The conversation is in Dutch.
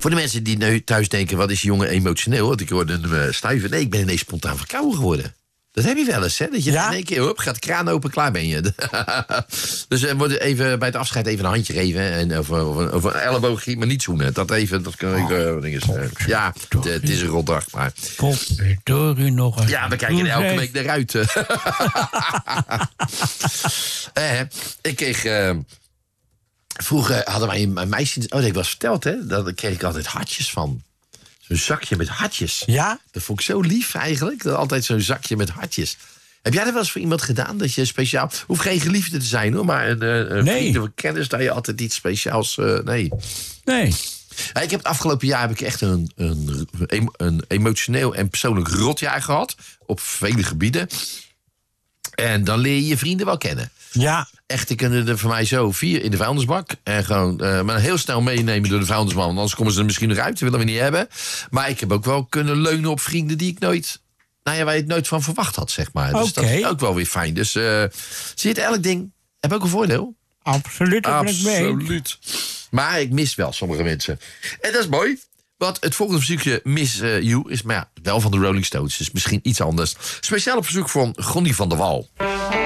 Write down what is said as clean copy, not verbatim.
Voor de mensen die nu thuis denken, wat is die jongen emotioneel? Want ik hoorde hem stuiven. Nee, ik ben ineens spontaan verkouden geworden. Dat heb je wel eens, hè? Dat je in één keer, gaat de kraan open, klaar ben je. Dus we moeten even bij het afscheid even een handje geven. En over een elleboogje, maar niet zoenen. Dat kan ik... ja, het is een rotdag, maar... Potverdorie nog eens. Ja, we kijken elke week naar uit. Ik kreeg... vroeger hadden wij een meisje... Oh, dat heb ik wel eens verteld, hè? Daar kreeg ik altijd hartjes van. Zo'n zakje met hartjes. Ja? Dat vond ik zo lief eigenlijk. Dat altijd zo'n zakje met hartjes. Heb jij dat wel eens voor iemand gedaan? Dat je speciaal... Hoeft geen geliefde te zijn, hoor. Maar een vriend of een kennis dat je altijd iets speciaals... Nee. Ja, ik heb het afgelopen jaar echt een emotioneel en persoonlijk rotjaar gehad. Op vele gebieden. En dan leer je je vrienden wel kennen. Ja. Echt, die kunnen er voor mij zo 4 in de vuilnisbak. En gewoon maar heel snel meenemen door de vuilnisman. Want anders komen ze er misschien nog uit. Dat willen we niet hebben. Maar ik heb ook wel kunnen leunen op vrienden die ik nooit... Nou ja, waar je het nooit van verwacht had, zeg maar. Dus dat is ook wel weer fijn. Dus zie je het, elk ding heb ook een voordeel. Absoluut. Absoluut. Maar ik mis wel sommige mensen. En dat is mooi. Want het volgende verzoekje, Miss You, is wel van de Rolling Stones. Dus misschien iets anders. Speciaal op verzoek van Gonnie van der Wal.